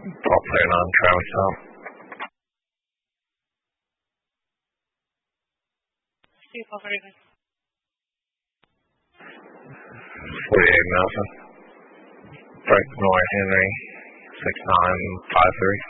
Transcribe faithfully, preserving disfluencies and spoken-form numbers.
Paul playing on Travis Tom. Steve, how are you? forty-eight Nelson. Frank Noy Henry, six nine five three.